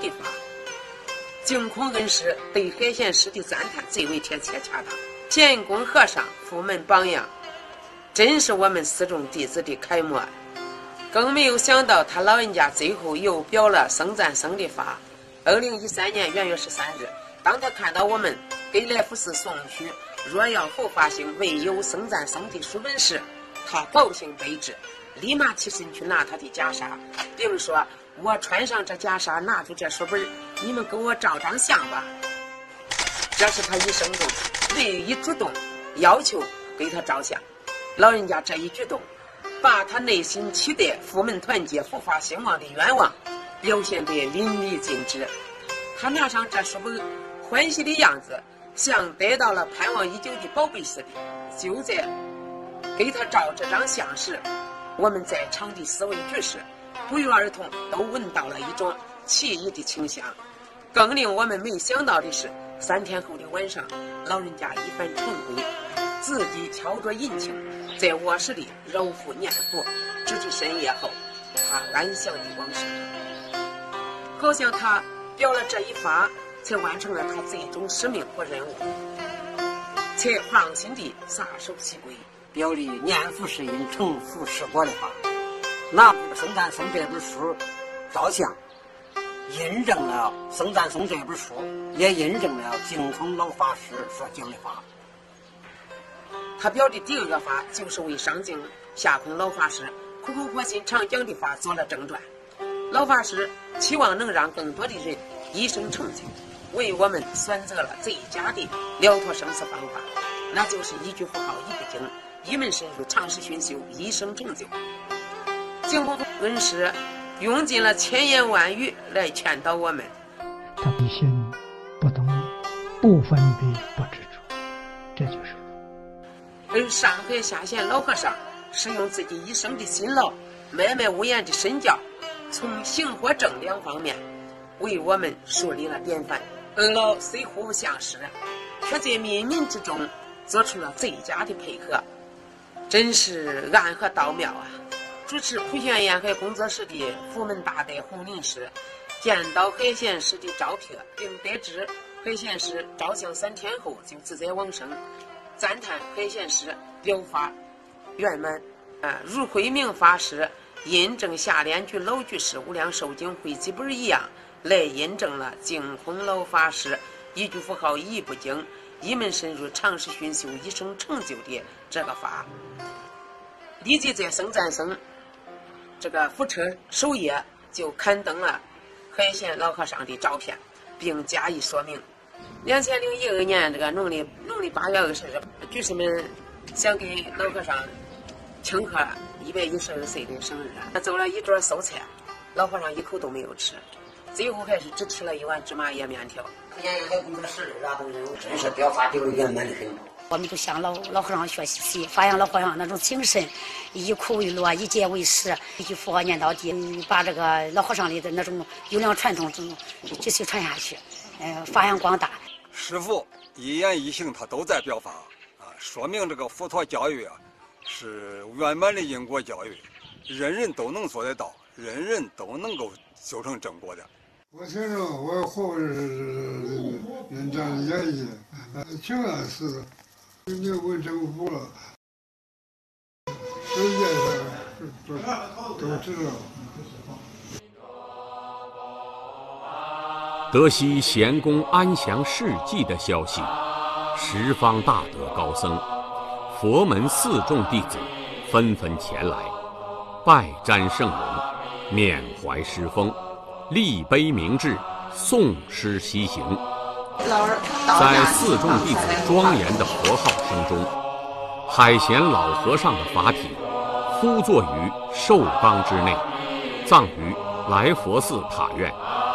的法。净空恩师对海贤师的赞叹最为贴切恰当，贤公和尚府门榜样，真是我们四众弟子的楷模。更没有想到他老人家最后又表了僧赞僧的法。2013年元月13日，当他看到我们给来福寺送去若要后发行未有僧赞僧的书本时，他高兴备至，立马起身去拿他的袈裟，并说：我穿上这袈裟，拿出这书本，你们给我照张相吧。这是他一生中唯一主动要求给他照相。老人家这一举动，把他内心期待佛门团结佛法兴旺的愿望表现得淋漓尽致。他拿上这书本，欢喜的样子像得到了盼望已久的宝贝似的。就在给他照这张相时，我们在场的四位居士不约而同都闻到了一种奇异的清香。更令我们没想到的是，3天后的晚上，老人家一番晨归，自己敲着引磬，在卧室里揉腹念佛，直至深夜后，他安详的往生。好像他表了这一发，才完成了他最终使命和任务，才放心地撒手西归， 表里念佛是因，成佛是果的话。拿僧赞僧这本书照相，印证了僧赞僧这本书，也印证了净空老法师所讲的话。 他表的第二个法，就是为上净下空老法师苦口婆心常讲的法做了正传。老法师期望能让更多的人一生成就，为我们选择了最佳的了脱生死方法，那就是一句佛号一不精，一门深入，常识熏修，一生成就。净空恩师用尽了千言万语来劝导我们。 他必心不动，不分别，不执着，这就是佛。 而上海下贤老和尚是用自己一生的辛劳，脉脉无言的身教，从行和正两方面为我们树立了典范。二老虽互不相识，却在冥冥之中做出了最佳的配合，真是暗合道妙啊！主持普贤沿海工作室的福门大德洪林师见到海贤师的照片，并得知海贤师照相3天后就自在往生，赞叹海贤师表法圆满，如慧明法师印证下联居老居士无量寿经汇集本一样，来印证了净空老法师一句佛号一不精，一门深入，常识熏修，一生成就的这个法。立即在僧赞僧这个福车首页就刊登了海贤老和尚的照片，并加以说明。2012年这个农历8月20日，居士们想给老和尚庆贺112岁的生日，他做了一桌素菜，老和尚一口都没有吃，最后还是只吃了一碗芝麻叶面条。 沿海工作室的等人真是表达得圆满的很。 我们就向老和尚学习，发扬老和尚那种精神，以苦为乐，以戒为师，一句佛号念到底，把这个老和尚里的那种优良传统继续传下去，发扬光大。 师父一言一行他都在表法说明这个佛陀教育是圆满的因果教育，人人都能做得到，人人都能够修成正果的。 我听着我后是人家的演绎，挺安似的，你问政府了，世界上都知道。 得悉贤公安详事迹的消息，十方大德高僧、佛门4众弟子纷纷前来，拜瞻圣容，缅怀师风，立碑铭志，诵诗西行。在4众弟子庄严的佛号声中，海贤老和尚的法体呼坐于寿冈之内，葬于来佛寺塔院。